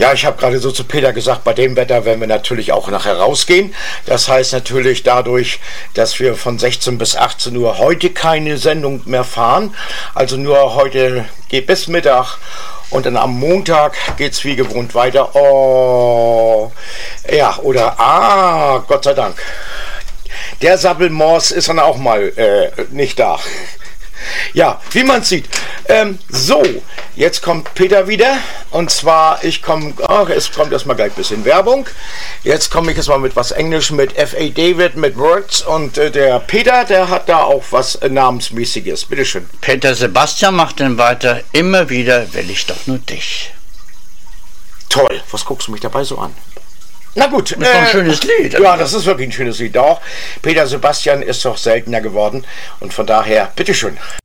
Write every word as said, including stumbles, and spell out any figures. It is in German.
Ja, ich habe gerade so zu Peter gesagt, bei dem Wetter werden wir natürlich auch nachher rausgehen. Das heißt natürlich dadurch, dass wir von sechzehn bis achtzehn Uhr heute keine Sendung mehr fahren. Also nur heute geht bis Mittag. Und dann am Montag geht's wie gewohnt weiter. Oh, ja, oder, ah, Gott sei Dank. Der Sabbelmors ist dann auch mal äh, nicht da. Ja, wie man sieht. Ähm, so, jetzt kommt Peter wieder. Und zwar, ich komme, ach, es kommt erstmal gleich ein bisschen Werbung. Jetzt komme ich erstmal mit was Englisch, mit F A David, mit Words. Und äh, der Peter, der hat da auch was äh, Namensmäßiges. Bitteschön. Peter Sebastian macht dann weiter. Immer wieder will ich doch nur dich. Toll, was guckst du mich dabei so an? Na gut. Das ist doch ein äh, schönes Lied. Ja, das ist wirklich ein schönes Lied auch. Peter Sebastian ist doch seltener geworden. Und von daher, bitteschön.